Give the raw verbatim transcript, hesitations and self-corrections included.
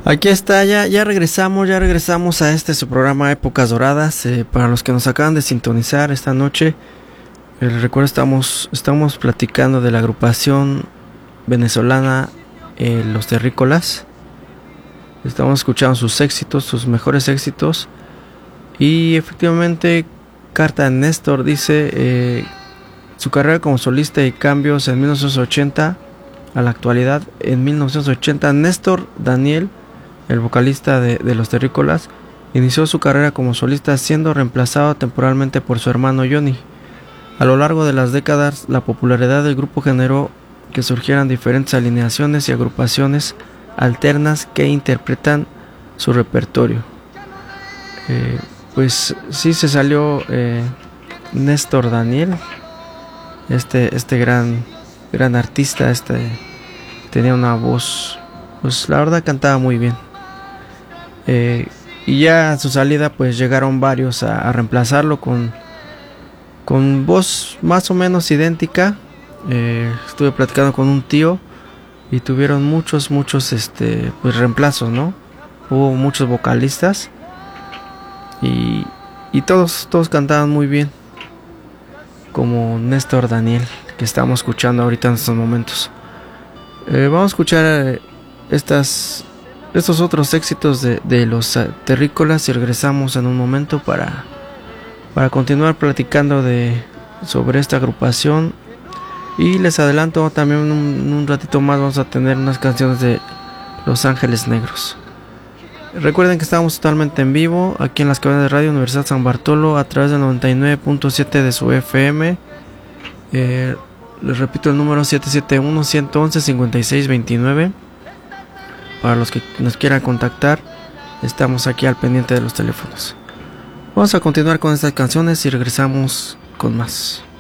Aquí está, ya, ya regresamos, ya regresamos a este su programa Épocas Doradas. Eh, para los que nos acaban de sintonizar esta noche, eh, les recuerdo estamos, estamos platicando de la agrupación venezolana eh, Los Terrícolas. Estamos escuchando sus éxitos, sus mejores éxitos. Y efectivamente, Carta de Néstor dice eh, su carrera como solista y cambios en mil novecientos ochenta a la actualidad. En mil novecientos ochenta, Néstor Daniel, el vocalista de, de Los Terrícolas, inició su carrera como solista siendo reemplazado temporalmente por su hermano Johnny. A lo largo de las décadas, la popularidad del grupo generó que surgieran diferentes alineaciones y agrupaciones alternas que interpretan su repertorio. Eh, pues sí se salió eh, Néstor Daniel, este, este gran, gran artista, este tenía una voz, pues la verdad cantaba muy bien. Eh, y ya a su salida pues llegaron varios a, a reemplazarlo con, con voz más o menos idéntica. Eh, estuve platicando con un tío y tuvieron muchos, muchos este, pues reemplazos, ¿no? Hubo muchos vocalistas y, y todos, todos cantaban muy bien, como Néstor Daniel, que estamos escuchando ahorita en estos momentos. Eh, vamos a escuchar eh, estas, estos otros éxitos de, de Los Terrícolas y regresamos en un momento para, para continuar platicando de, sobre esta agrupación. Y les adelanto también un, un ratito más vamos a tener unas canciones de Los Ángeles Negros. Recuerden que estamos totalmente en vivo aquí en las cabinas de Radio Universidad San Bartolo a través del noventa y nueve punto siete de su F M. Eh, les repito el número siete siete uno, uno uno uno, cinco seis dos nueve. Para los que nos quieran contactar, estamos aquí al pendiente de los teléfonos. Vamos a continuar con estas canciones y regresamos con más.